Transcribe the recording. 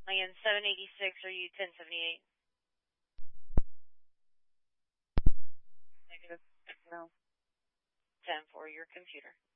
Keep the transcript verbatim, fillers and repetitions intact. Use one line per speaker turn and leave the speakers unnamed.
Land seven eighty-six, are you ten seventy-eight?
Negative. No.
ten four, your computer.